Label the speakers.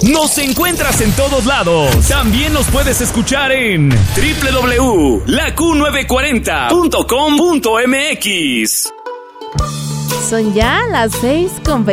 Speaker 1: Nos encuentras en todos lados. También nos puedes escuchar en www.laQ940.com.mx.
Speaker 2: Son ya las 6:20.